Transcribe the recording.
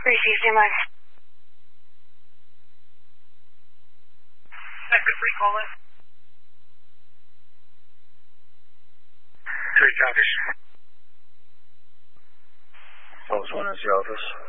Receive CMI. Sector 3 calling. 3 copies. False 1 is the office.